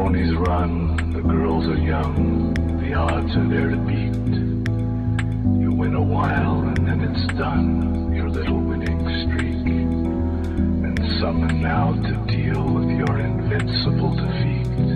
ponies run, the girls are young, the odds are there to beat. You win a while and then it's done, your little winning streak. And summon now to deal with your invincible defeat.